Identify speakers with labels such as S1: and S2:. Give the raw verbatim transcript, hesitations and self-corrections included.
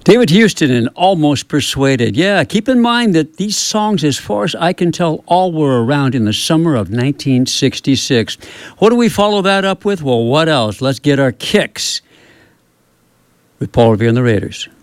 S1: David Houston and Almost Persuaded. Yeah, keep in mind that these songs, as far as I can tell, all were around in the summer of nineteen sixty-six. What do we follow that up with? Well, what else? Let's get our kicks with Paul Revere and the Raiders.